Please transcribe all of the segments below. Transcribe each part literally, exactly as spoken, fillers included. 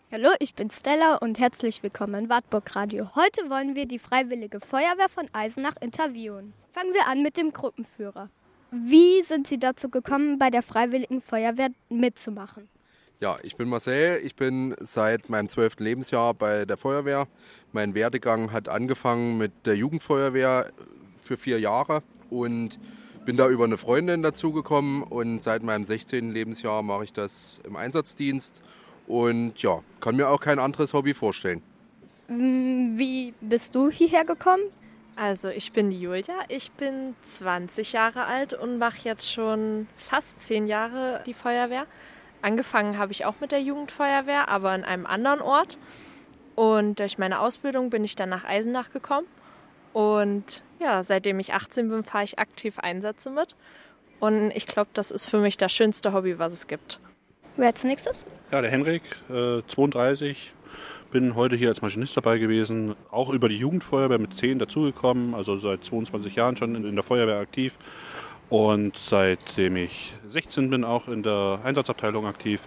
Hallo, ich bin Stella und herzlich willkommen in Wartburg Radio. Heute wollen wir die Freiwillige Feuerwehr von Eisenach interviewen. Fangen wir an mit dem Gruppenführer. Wie sind Sie dazu gekommen, bei der Freiwilligen Feuerwehr mitzumachen? Ja, ich bin Marcel, ich bin seit meinem zwölften Lebensjahr bei der Feuerwehr. Mein Werdegang hat angefangen mit der Jugendfeuerwehr für vier Jahre und bin da über eine Freundin dazugekommen und seit meinem sechzehnten Lebensjahr mache ich das im Einsatzdienst und ja, kann mir auch kein anderes Hobby vorstellen. Wie bist du hierher gekommen? Also ich bin die Julia, ich bin zwanzig Jahre alt und mache jetzt schon fast zehn Jahre die Feuerwehr. Angefangen habe ich auch mit der Jugendfeuerwehr, aber in einem anderen Ort. Und durch meine Ausbildung bin ich dann nach Eisenach gekommen. Und ja, seitdem ich achtzehn bin, fahre ich aktiv Einsätze mit. Und ich glaube, das ist für mich das schönste Hobby, was es gibt. Wer als nächstes? Ja, der Henrik, äh, zweiunddreißig. Bin heute hier als Maschinist dabei gewesen. Auch über die Jugendfeuerwehr mit zehn dazugekommen. Also seit zweiundzwanzig Jahren schon in, in der Feuerwehr aktiv. Und seitdem ich sechzehn bin, auch in der Einsatzabteilung aktiv.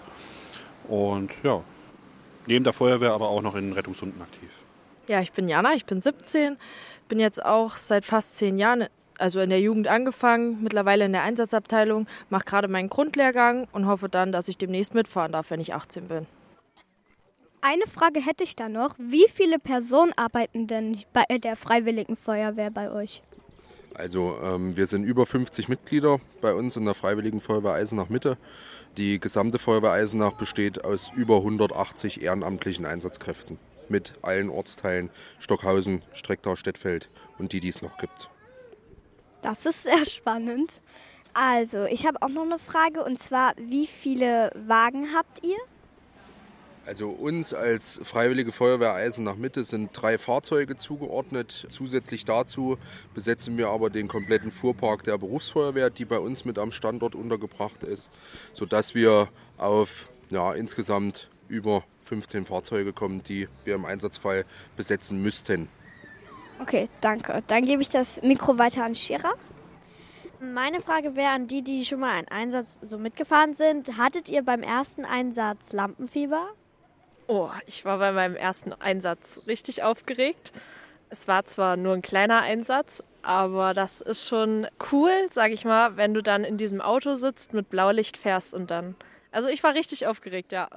Und ja, neben der Feuerwehr aber auch noch in Rettungshunden aktiv. Ja, ich bin Jana, ich bin siebzehn. Bin jetzt auch seit fast zehn Jahren, also in der Jugend angefangen, mittlerweile in der Einsatzabteilung, mache gerade meinen Grundlehrgang und hoffe dann, dass ich demnächst mitfahren darf, wenn ich achtzehn bin. Eine Frage hätte ich da noch. Wie viele Personen arbeiten denn bei der Freiwilligen Feuerwehr bei euch? Also ähm, wir sind über fünfzig Mitglieder bei uns in der Freiwilligen Feuerwehr Eisenach Mitte. Die gesamte Feuerwehr Eisenach besteht aus über hundertachtzig ehrenamtlichen Einsatzkräften mit allen Ortsteilen Stockhausen, Strecktar, Stettfeld und die, die es noch gibt. Das ist sehr spannend. Also, ich habe auch noch eine Frage und zwar, wie viele Wagen habt ihr? Also uns als Freiwillige Feuerwehr Eisenach Mitte sind drei Fahrzeuge zugeordnet. Zusätzlich dazu besetzen wir aber den kompletten Fuhrpark der Berufsfeuerwehr, die bei uns mit am Standort untergebracht ist, sodass wir auf ja, insgesamt über fünfzehn Fahrzeuge kommen, die wir im Einsatzfall besetzen müssten. Okay, danke. Dann gebe ich das Mikro weiter an Shira. Meine Frage wäre an die, die schon mal einen Einsatz so mitgefahren sind. Hattet ihr beim ersten Einsatz Lampenfieber? Oh, ich war bei meinem ersten Einsatz richtig aufgeregt. Es war zwar nur ein kleiner Einsatz, aber das ist schon cool, sag ich mal, wenn du dann in diesem Auto sitzt, mit Blaulicht fährst und dann... Also ich war richtig aufgeregt, ja.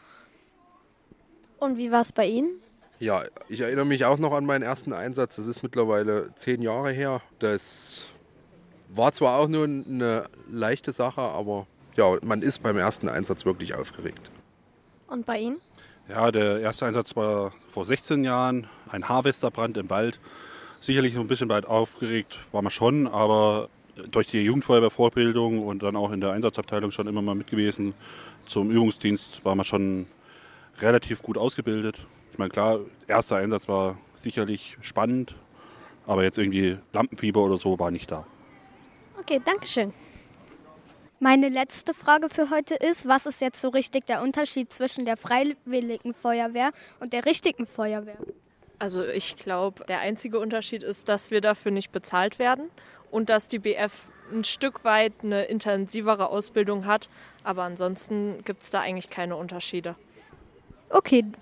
Und wie war es bei Ihnen? Ja, ich erinnere mich auch noch an meinen ersten Einsatz. Das ist mittlerweile zehn Jahre her. Das war zwar auch nur eine leichte Sache, aber ja, man ist beim ersten Einsatz wirklich aufgeregt. Und bei Ihnen? Ja, der erste Einsatz war vor sechzehn Jahren, ein Harvesterbrand im Wald. Sicherlich noch ein bisschen weit aufgeregt war man schon, aber durch die Jugendfeuerwehrvorbildung und dann auch in der Einsatzabteilung schon immer mal mit gewesen. Zum Übungsdienst war man schon relativ gut ausgebildet. Ich meine, klar, erster Einsatz war sicherlich spannend, aber jetzt irgendwie Lampenfieber oder so war nicht da. Okay, danke schön. Meine letzte Frage für heute ist, was ist jetzt so richtig der Unterschied zwischen der Freiwilligen Feuerwehr und der richtigen Feuerwehr? Also ich glaube, der einzige Unterschied ist, dass wir dafür nicht bezahlt werden und dass die B F ein Stück weit eine intensivere Ausbildung hat. Aber ansonsten gibt es da eigentlich keine Unterschiede. Okay,